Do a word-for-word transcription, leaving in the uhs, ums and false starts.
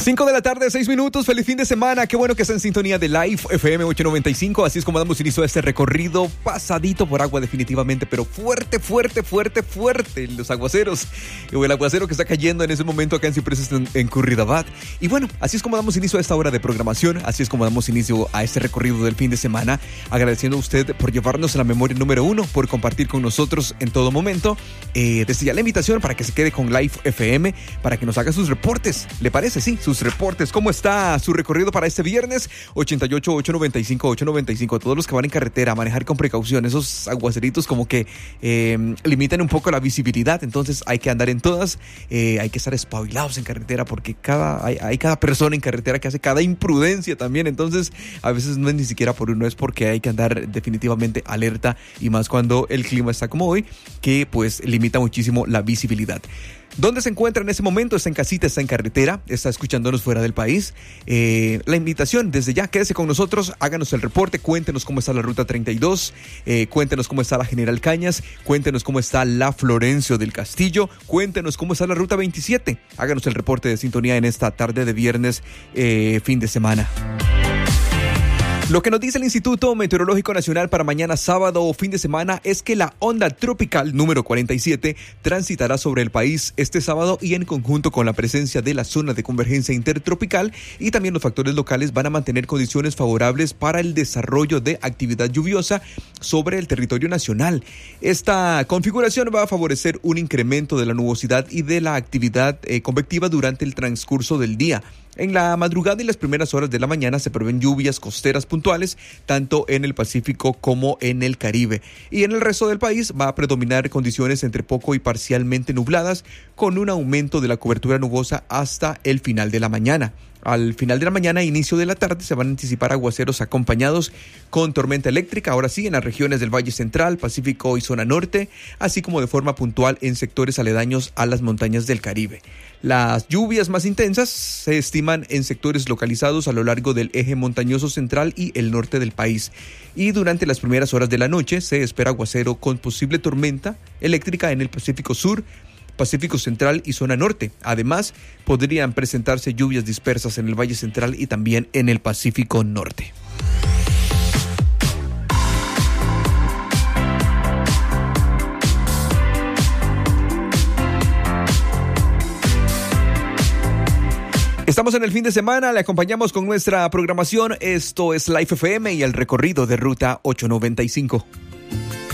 cinco de la tarde, seis minutos, feliz fin de semana, qué bueno que está en sintonía de Live F M ochocientos noventa y cinco, así es como damos inicio a este recorrido pasadito por agua definitivamente, pero fuerte, fuerte, fuerte, fuerte, los aguaceros, o el aguacero que está cayendo en ese momento acá en Cipreses en, en Curridabat, y bueno, así es como damos inicio a esta hora de programación, así es como damos inicio a este recorrido del fin de semana, agradeciendo a usted por llevarnos a la memoria número uno, por compartir con nosotros en todo momento, eh, desde ya la invitación para que se quede con Live F M, para que nos haga sus reportes, ¿le parece? Sí, sus reportes. ¿Cómo está su recorrido para este viernes? ochenta y ocho, ochocientos noventa y cinco, ochocientos noventa y cinco. Todos los que van en carretera a manejar con precaución, esos aguaceritos como que eh, limitan un poco la visibilidad, entonces hay que andar en todas, eh, hay que estar espabilados en carretera porque cada, hay, hay cada persona en carretera que hace cada imprudencia también, entonces a veces no es ni siquiera por uno, es porque hay que andar definitivamente alerta y más cuando el clima está como hoy, que pues limita muchísimo la visibilidad. ¿Dónde se encuentra en ese momento? Está en casita, está en carretera, está escuchándonos fuera del país. Eh, la invitación desde ya, quédese con nosotros, háganos el reporte, cuéntenos cómo está la Ruta treinta y dos, eh, cuéntenos cómo está la General Cañas, cuéntenos cómo está la Florencio del Castillo, cuéntenos cómo está la Ruta veintisiete. Háganos el reporte de sintonía en esta tarde de viernes, eh, fin de semana. Lo que nos dice el Instituto Meteorológico Nacional para mañana sábado o fin de semana es que la onda tropical número cuarenta y siete transitará sobre el país este sábado y en conjunto con la presencia de la zona de convergencia intertropical y también los factores locales van a mantener condiciones favorables para el desarrollo de actividad lluviosa sobre el territorio nacional. Esta configuración va a favorecer un incremento de la nubosidad y de la actividad eh, convectiva durante el transcurso del día. En la madrugada y las primeras horas de la mañana se prevén lluvias costeras puntuales, tanto en el Pacífico como en el Caribe. Y en el resto del país va a predominar condiciones entre poco y parcialmente nubladas, con un aumento de la cobertura nubosa hasta el final de la mañana. Al final de la mañana e inicio de la tarde se van a anticipar aguaceros acompañados con tormenta eléctrica, ahora sí, en las regiones del Valle Central, Pacífico y zona norte, así como de forma puntual en sectores aledaños a las montañas del Caribe. Las lluvias más intensas se estiman en sectores localizados a lo largo del eje montañoso central y el norte del país. Y durante las primeras horas de la noche se espera aguacero con posible tormenta eléctrica en el Pacífico Sur, Pacífico Central y zona norte. Además, podrían presentarse lluvias dispersas en el Valle Central y también en el Pacífico Norte. Estamos en el fin de semana, le acompañamos con nuestra programación. Esto es Live F M y el recorrido de Ruta ochocientos noventa y cinco.